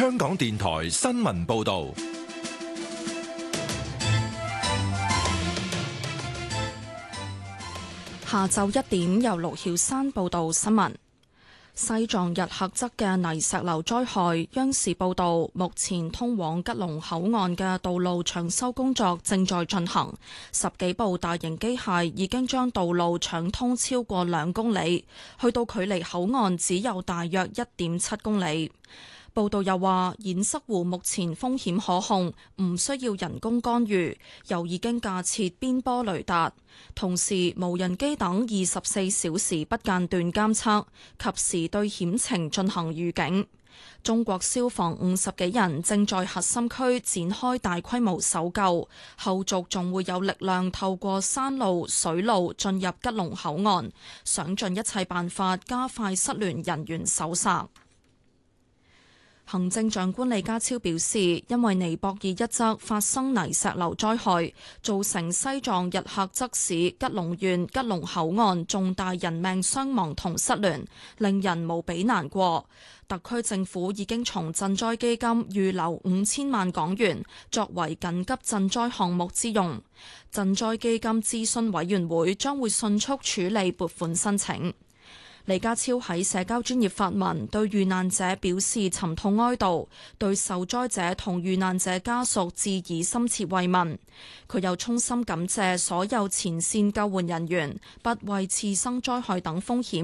香港電台新聞報道。 下晝1點，由盧曉山報道新聞。西藏日喀則嘅泥石流災害，央視報道，目前通往吉隆口岸嘅道路搶修工作正在進行，10幾部大型機械已經將道路搶通超過2公里，去到距離口岸只有大約1.7公里。報道又話，堰塞湖目前風險可控，唔需要人工干預，又已經架設邊波雷達，同時無人機等24小時不間斷監測，及時對險情進行預警。中國消防50幾人正在核心區展開大規模搜救，後續仲會有力量透過山路、水路進入吉隆口岸，想盡一切辦法加快失聯人員搜查。行政長官李家超表示，因為尼泊爾一側發生泥石流災害，造成西藏日喀則市吉隆縣吉隆口岸重大人命傷亡同失聯，令人無比難過。特區政府已經從賑災基金預留5000萬港元，作為緊急賑災項目之用。賑災基金諮詢委員會將會迅速處理撥款申請。李家超喺社交專頁發文，對遇難者表示沉痛哀悼，對受災者同遇難者家屬致以深切慰問。佢又衷心感謝所有前線救援人員，不畏次生災害等風險，